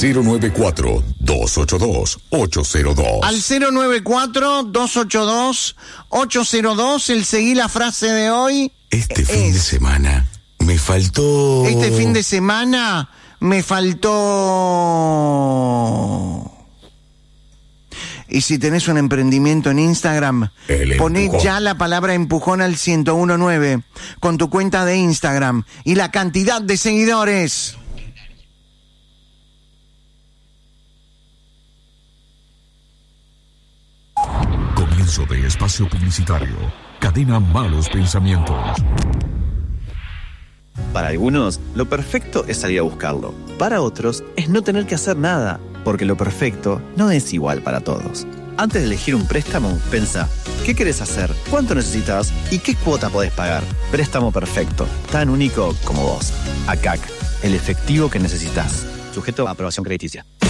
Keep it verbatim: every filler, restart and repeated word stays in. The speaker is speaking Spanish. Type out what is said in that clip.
cero nueve cuatro, dos ocho dos, ocho cero dos. Al cero nueve cuatro, dos ocho dos, ocho cero dos. El seguí la frase de hoy. Este fin es, de semana me faltó... Este fin de semana me faltó... Y si tenés un emprendimiento en Instagram, poné ya la palabra empujón al ciento diecinueve con tu cuenta de Instagram y la cantidad de seguidores. Comienzo de espacio publicitario. Cadena Malos Pensamientos. Para algunos, lo perfecto es salir a buscarlo. Para otros, es no tener que hacer nada, porque lo perfecto no es igual para todos. Antes de elegir un préstamo, pensá, ¿qué querés hacer? ¿Cuánto necesitas? ¿Y qué cuota podés pagar? Préstamo perfecto, tan único como vos. A C A C, el efectivo que necesitas. Sujeto a aprobación crediticia.